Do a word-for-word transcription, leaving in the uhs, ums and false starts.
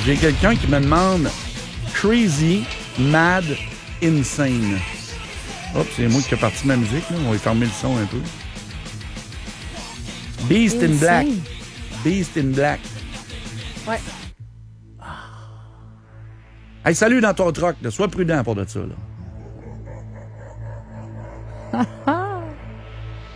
J'ai quelqu'un qui me demande Crazy, Mad, Insane. Hop, c'est moi qui ai parti ma musique. Là. On va fermer le son un peu. Beast in Black. Beast in Black. Ouais. Hey, salut dans ton truck. Là. Sois prudent pour de ça. Là.